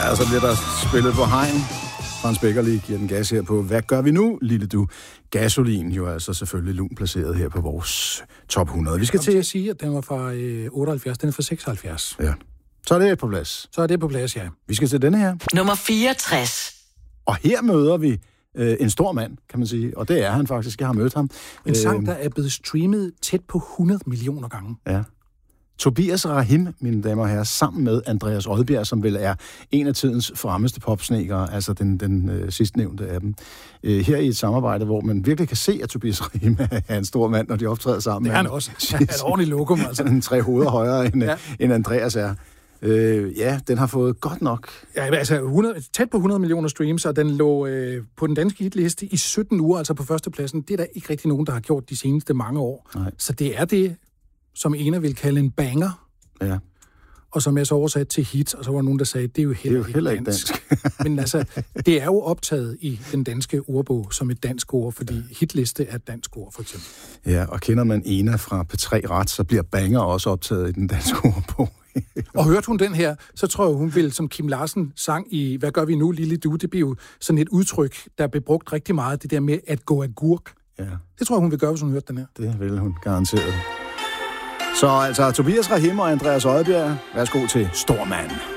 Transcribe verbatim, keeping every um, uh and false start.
Ja, og så bliver der spillet på hegn. Frans Beckerli giver den gas her på Hvad gør vi nu, lille du? Gasolin jo altså selvfølgelig lunt placeret her på vores top hundrede. Vi skal til at sige, at den var fra øh, otteoghalvfjerds, den er fra seksoghalvfjerds. Ja. Så er det på plads. Så er det på plads, ja. Vi skal til denne her. Nummer fireogtres. Og her møder vi øh, en stor mand, kan man sige. Og det er han faktisk. Jeg har mødt ham. En sang, der er blevet streamet tæt på hundrede millioner gange. Ja. Tobias Rahim, mine damer og herrer, sammen med Andreas Odbjerg, som vel er en af tidens fremmeste popsnekere, altså den, den øh, sidstnævnte af dem. Øh, her i et samarbejde, hvor man virkelig kan se, at Tobias Rahim er en stor mand, når de optræder sammen. Det er han også. Han er et ordentligt lokum, altså. Han er tre hoveder højere, end, ja. end Andreas er. Øh, ja, den har fået godt nok. Ja, altså hundrede, tæt på hundrede millioner streams, og den lå øh, på den danske hitliste i sytten uger, altså på førstepladsen. Det er der ikke rigtig nogen, der har gjort de seneste mange år. Nej. Så det er det, som Ena vil kalde en banger. Ja. Og som jeg så oversat til hit, og så var der nogen, der sagde, det er jo heller, det er jo heller ikke dansk. dansk. Men altså, det er jo optaget i den danske ordbog som et dansk ord, fordi ja. hitliste er et dansk ord, for eksempel. Ja, og kender man Ena fra P tre ret, så bliver banger også optaget i den danske ordbog. Og hørte hun den her, så tror jeg, hun vil, som Kim Larsen sang i Hvad gør vi nu, lille du? Det bliver jo sådan et udtryk, der blev brugt rigtig meget, det der med at gå agurk. Ja. Det tror jeg, hun vil gøre, hvis hun hørte den her. Det vil hun garanteret. Så altså Tobias Rahim og Andreas Odbjerg, værsgo til Stormand.